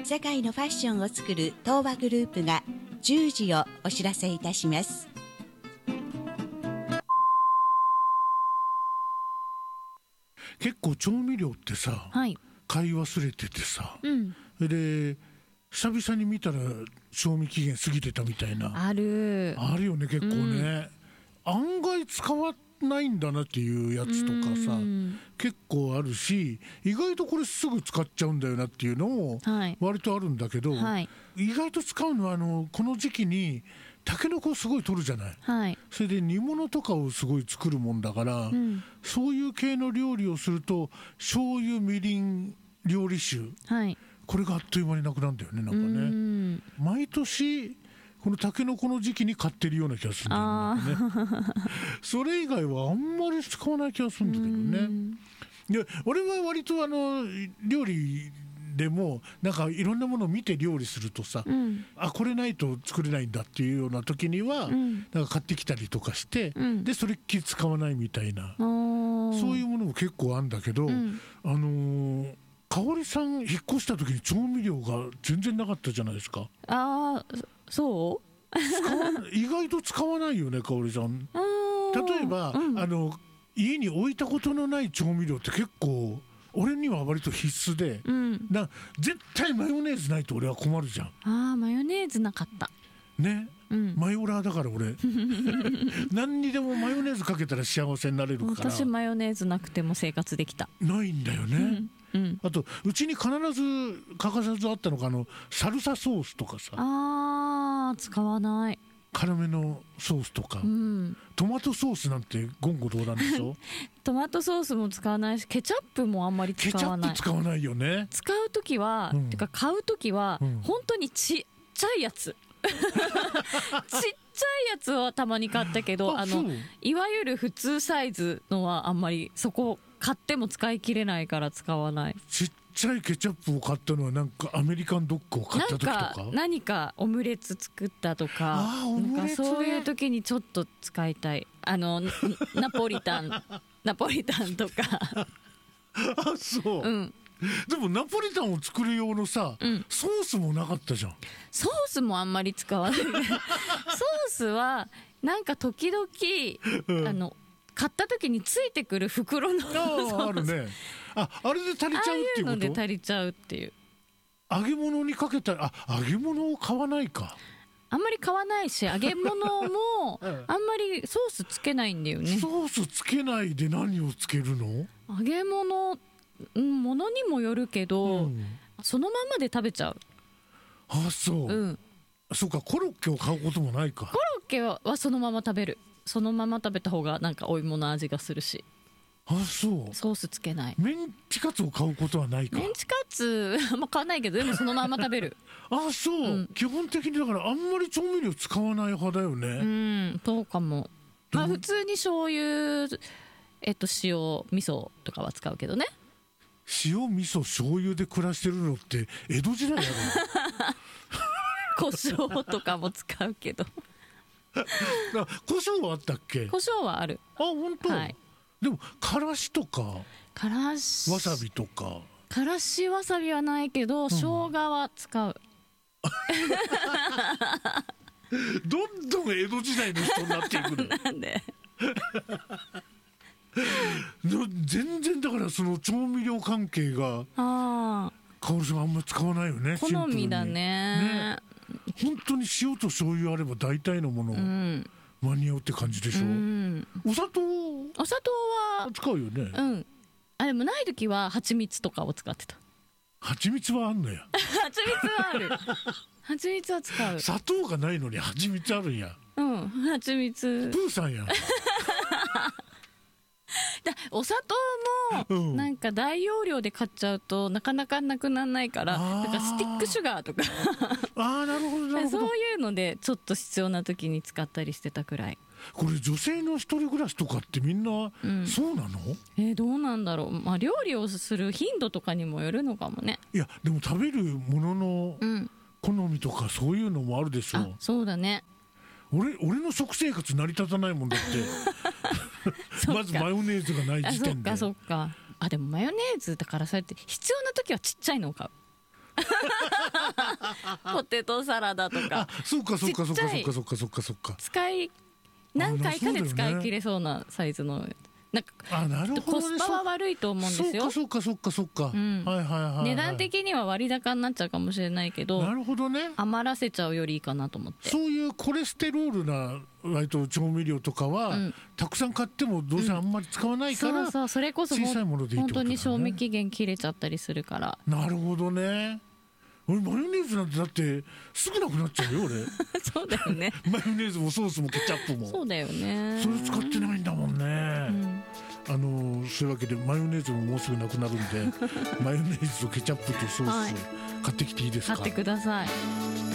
世界のファッションを作る東和グループが10時をお知らせいたします。 結構調味料ってさ、 はい、 買い忘れててさ、 で久々に見たら賞味期限過ぎてたみたいな、 あるよね結構ね、案外使わないんだなっていうやつとかさ、結構あるし、意外とこれすぐ使っちゃうんだよなっていうのも割とあるんだけど、意外と使うのはこの時期にタケノコをすごい取るじゃない、それで煮物とかをすごい作るもんだから、そういう系の料理をすると醤油みりん料理酒、これがあっという間になくなるんだよね。なんかね、毎年このタケノコの時期に買ってるような気がするんだよね。それ以外はあんまり使わない気がするんだけどね。で俺は割と料理でもなんかいろんなものを見て料理するとさ、これないと作れないんだっていうような時には、なんか買ってきたりとかして、でそれっきり使わないみたいな、そういうものも結構あるんだけど、香織さん引っ越した時に調味料が全然なかったじゃないですか。 そう意外と使わないよね香織さん。例えば、家に置いたことのない調味料って結構俺には割と必須で、絶対マヨネーズないと俺は困るじゃん。 マヨネーズなかったね、マヨラーだから俺何にでもマヨネーズかけたら幸せになれるから。 私マヨネーズなくても生活できた。 ないんだよね、あとうちに必ず欠かさずあったのがサルサソースとかさ、 使わない。 辛めのソースとか、トマトソースなんて言語道断でしょトマトソースも使わないし、ケチャップもあんまり使わない。 ケチャップ使わないよね。 使うときは、てか買うときは、本当にちっちゃいやつちっちゃいやつはたまに買ったけど、いわゆる普通サイズのはあんまりそこ買っても使い切れないから使わない。 ちっちゃいケチャップを買ったのはなんかアメリカンドッグを買った時とか、 何かオムレツ作ったとか、なんかそういう時にちょっと使いたい。ナポリタンとかそう、でもナポリタンを作る用のさ、ソースもなかったじゃん。 ソースもあんまり使わないソースはなんか時々、買った時についてくる袋のあるね。あれで足りちゃうっていうこと。 ああいうので足りちゃうっていう。 揚げ物にかけたら揚げ物を買わないか。 あんまり買わないし、揚げ物もあんまりソースつけないんだよね。 ソースつけないで何をつけるの？ 揚げ物、ものにもよるけど、そのままで食べちゃう。 そう、そうか。コロッケを買うこともないか。 コロッケはそのまま食べる。そのまま食べた方がなんかお芋の味がするし。 そう。 ソースつけない。 メンチカツを買うことはないか。 メンチカツあんま買わないけど、でもそのまま食べるそう、基本的にだからあんまり調味料使わない派だよね。 そうかも。普通に醤油、塩味噌とかは使うけどね。 塩味噌醤油で暮らしてるのって江戸時代やろ。 胡椒とかも使うけど胡椒はあったっけ？ 胡椒はある。 本当？でもからしとかわさびとか。 からしわさびはないけど、生姜は使う。 どんどん江戸時代の人になっていくのなんで全然だからその調味料関係が香織さんあんまり使わないよね。 好みだね。 本当に塩と醤油あれば大体のもの間に合うって感じでしょ。お砂糖は使うよね。 でもない時は蜂蜜とかを使ってた。 蜂蜜はあんのや。 蜂蜜はある。蜂蜜は使う。 砂糖がないのに蜂蜜あるんや。 蜂蜜。 プーさんや。 お砂糖もなんか大容量で買っちゃうとなかなかなくならないから、なんかスティックシュガーとかなるほどなるほど。 そういうのでちょっと必要な時に使ったりしてたくらい。 これ女性の一人暮らしとかってみんなそうなの？ どうなんだろう。料理をする頻度とかにもよるのかもね。 いやでも食べるものの好みとかそういうのもあるでしょ。 そうだね。 俺の食生活成り立たないもんだってまずマヨネーズがない時点で。 そっかでもマヨネーズだからそうやって必要な時はちっちゃいのを買う。 ポテトサラダとかそうか何回かで使い切れそうなサイズのなるほど、ね、 コスパは悪いと思うんですよ。 そうか、うん、 値段的には割高になっちゃうかもしれないけど、 なるほどね、 余らせちゃうよりいいかなと思って。 そういうコレステロールな割と調味料とかは、たくさん買ってもどうせあんまり使わないから、 そうそれこそ小さいものでいいってことだね。 本当に賞味期限切れちゃったりするから。 なるほどね。俺マヨネーズなんてだってすぐなくなっちゃうよ俺そうだよねマヨネーズもソースもケチャップもそうだよね。 それ使ってないんだもんね、そういうわけでマヨネーズももうすぐなくなるんでマヨネーズとケチャップとソース買ってきていいですか。 買ってください。